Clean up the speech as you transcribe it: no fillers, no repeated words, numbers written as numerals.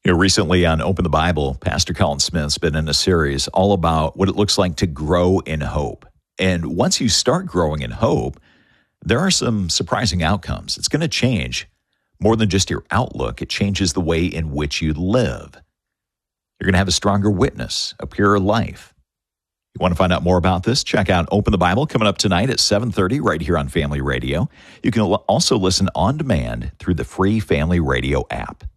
Recently on Open the Bible, Pastor Colin Smith's been in a series all about what it looks like to grow in hope. And once you start growing in hope, there are some surprising outcomes. It's going to change more than just your outlook. It changes the way in which you live. You're going to have a stronger witness, a purer life. You want to find out more about this? Check out Open the Bible coming up tonight at 7:30 right here on Family Radio. You can also listen on demand through the free Family Radio app.